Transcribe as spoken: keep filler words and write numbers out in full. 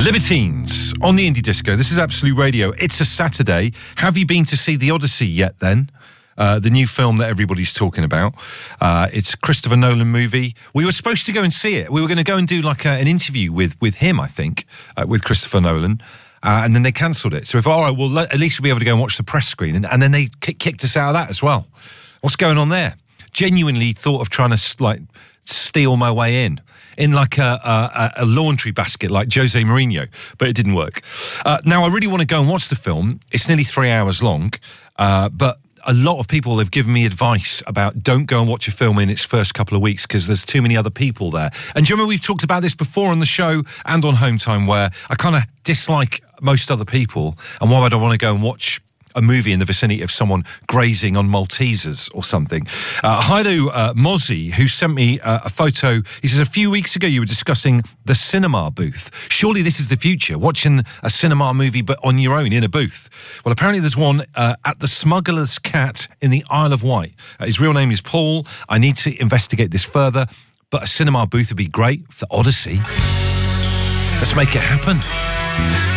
Libertines on the Indie Disco. This is Absolute Radio. It's a Saturday. Have you been to see The Odyssey yet then? Uh, the new film that everybody's talking about. Uh, it's a Christopher Nolan movie. We were supposed to go and see it. We were going to go and do like a, an interview with, with him, I think, uh, with Christopher Nolan. Uh, and then they cancelled it. So we thought, all right, well, at least we'll be able to go and watch the press screen. And, and then they kick, kicked us out of that as well. What's going on there? Genuinely thought of trying to like steal my way in. in like a, a, a laundry basket like Jose Mourinho, but it didn't work. Uh, now, I really want to go and watch the film. It's nearly three hours long, uh, but a lot of people have given me advice about don't go and watch a film in its first couple of weeks because there's too many other people there. And do you remember we've talked about this before on the show and on Home Time, where I kind of dislike most other people, and why would I want to go and watch a movie in the vicinity of someone grazing on Maltesers or something? Uh, Haido uh, Mozzi, who sent me uh, a photo, he says, a few weeks ago you were discussing the cinema booth. Surely this is the future, watching a cinema movie but on your own in a booth. Well, apparently there's one uh, at the Smuggler's Cat in the Isle of Wight. Uh, his real name is Paul. I need to investigate this further, but a cinema booth would be great for Odyssey. Let's make it happen.